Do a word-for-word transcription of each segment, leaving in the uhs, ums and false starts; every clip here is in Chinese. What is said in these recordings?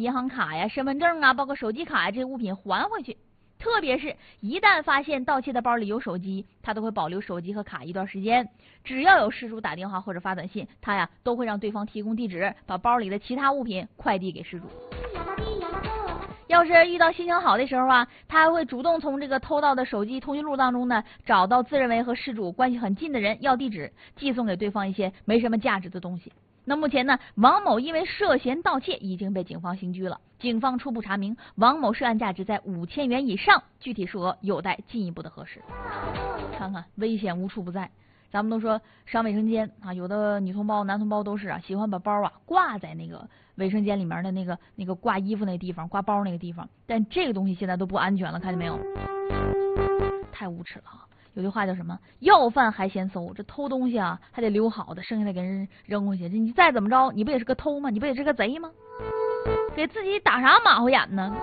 银行卡呀、身份证啊，包括手机卡呀这些物品还回去。特别是一旦发现盗窃的包里有手机，他都会保留手机和卡一段时间。只要有失主打电话或者发短信，他呀都会让对方提供地址，把包里的其他物品快递给失主。要是遇到心情好的时候啊，他还会主动从这个偷盗的手机通讯录当中呢，找到自认为和失主关系很近的人要地址，寄送给对方一些没什么价值的东西。那目前呢，王某因为涉嫌盗窃已经被警方刑拘了。警方初步查明，王某涉案价值在五千元以上，具体数额有待进一步的核实。看看危险无处不在，咱们都说上卫生间啊，有的女同胞、男同胞都是啊，喜欢把包啊挂在那个卫生间里面的那个那个挂衣服那地方、挂包那个地方，但这个东西现在都不安全了，看见没有？太无耻了！有句话叫什么？要饭还嫌馊，这偷东西啊还得留好的，剩下的给人扔回去。这你再怎么着，你不也是个偷吗？你不也是个贼吗？给自己打啥马虎眼呢？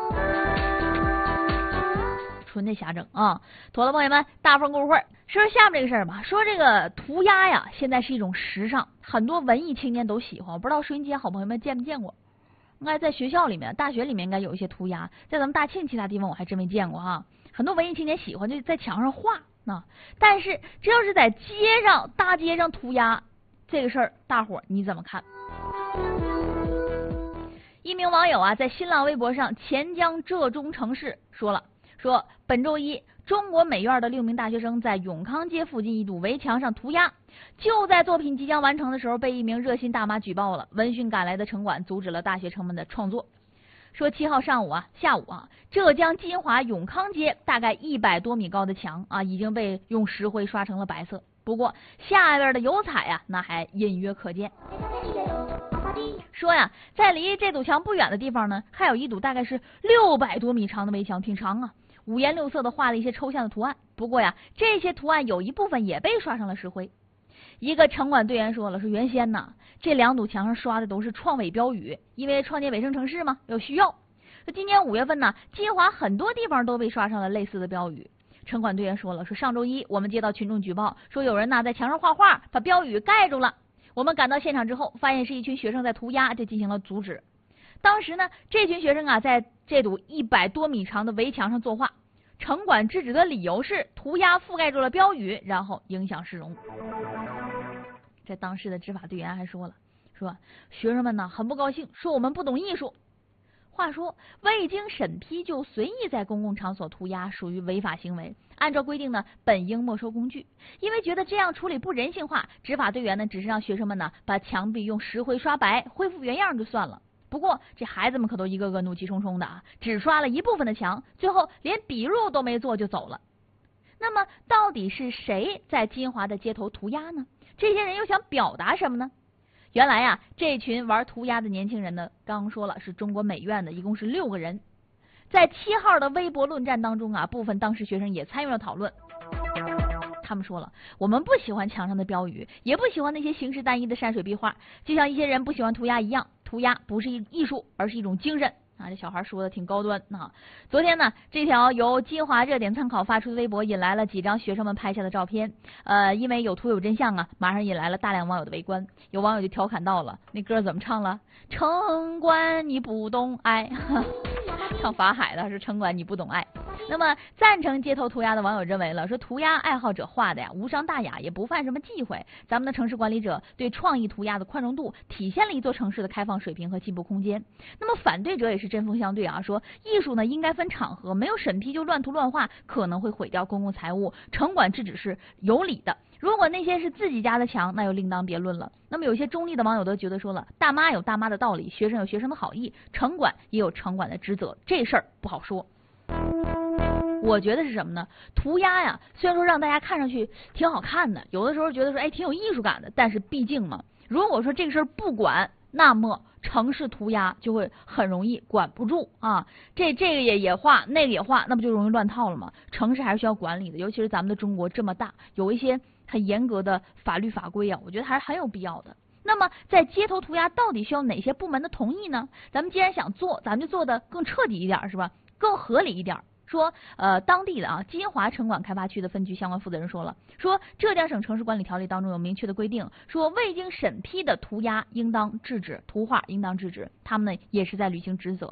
纯的瞎整啊！妥了，朋友们，大风过会儿，说说下面这个事儿吧。说这个涂鸦呀，现在是一种时尚，很多文艺青年都喜欢。我不知道收音机好朋友们见没见过？应该在学校里面、大学里面应该有一些涂鸦，在咱们大庆其他地方我还真没见过哈。很多文艺青年喜欢就在墙上画。那但是这要是在街上大街上涂鸦这个事儿，大伙儿你怎么看？一名网友啊在新浪微博上钱江浙中城市说了，说本周一中国美院的六名大学生在永康街附近一堵围墙上涂鸦，就在作品即将完成的时候被一名热心大妈举报了。闻讯赶来的城管阻止了大学生们的创作。说七号上午啊，下午啊，浙江金华永康街大概一百多米高的墙啊，已经被用石灰刷成了白色。不过下边的油彩啊，那还隐约可见。说呀，在离这堵墙不远的地方呢，还有一堵大概是六百多米长的围墙，挺长啊，五颜六色的画了一些抽象的图案。不过呀，这些图案有一部分也被刷上了石灰。一个城管队员说了，说原先呢，这两堵墙上刷的都是创伟标语，因为创建卫生城市嘛，有需要。说今年五月份呢，金华很多地方都被刷上了类似的标语。城管队员说了，说上周一我们接到群众举报，说有人呢在墙上画画，把标语盖住了。我们赶到现场之后，发现是一群学生在涂鸦，就进行了阻止。当时呢，这群学生啊在这堵一百多米长的围墙上作画，城管制止的理由是涂鸦覆盖住了标语，然后影响市容。这当时的执法队员还说了，说学生们呢很不高兴，说我们不懂艺术。话说未经审批就随意在公共场所涂鸦属于违法行为，按照规定呢本应没收工具。因为觉得这样处理不人性化，执法队员呢只是让学生们呢把墙壁用石灰刷白，恢复原样就算了。不过这孩子们可都一个个怒气冲冲的啊，只刷了一部分的墙，最后连笔入都没做就走了。那么到底是谁在金华的街头涂鸦呢？这些人又想表达什么呢？原来呀、啊，这群玩涂鸦的年轻人呢，刚说了是中国美院的，一共是六个人。在七号的微博论战当中啊，部分当时学生也参与了讨论。他们说了，我们不喜欢墙上的标语，也不喜欢那些形式单一的山水壁画，就像一些人不喜欢涂鸦一样，涂鸦不是艺术，而是一种精神。啊，这小孩说的挺高端啊！昨天呢，这条由金华热点参考发出的微博引来了几张学生们拍下的照片。呃，因为有图有真相啊，马上引来了大量网友的围观。有网友就调侃到了，那歌怎么唱了？城管你不懂爱，唱法海的是城管你不懂爱。那么赞成街头涂鸦的网友认为了，说涂鸦爱好者画的呀无伤大雅，也不犯什么忌讳。咱们的城市管理者对创意涂鸦的宽容度，体现了一座城市的开放水平和进步空间。那么反对者也是针锋相对啊，说艺术呢应该分场合，没有审批就乱涂乱画，可能会毁掉公共财物，城管制止是有理的。如果那些是自己家的墙，那又另当别论了。那么有些中立的网友都觉得说了，大妈有大妈的道理，学生有学生的好意，城管也有城管的职责，这事儿不好说。我觉得是什么呢？涂鸦呀，虽然说让大家看上去挺好看的，有的时候觉得说哎挺有艺术感的，但是毕竟嘛，如果说这个事儿不管，那么城市涂鸦就会很容易管不住啊。这这个也也画，那个也画，那不就容易乱套了吗？城市还是需要管理的，尤其是咱们的中国这么大，有一些很严格的法律法规啊，我觉得还是很有必要的。那么在街头涂鸦到底需要哪些部门的同意呢？咱们既然想做，咱们就做的更彻底一点，是吧？更合理一点。说呃，当地的啊金华城管开发区的分局相关负责人说了，说浙江省城市管理条例当中有明确的规定，说未经审批的涂鸦应当制止，图画应当制止，他们呢也是在履行职责。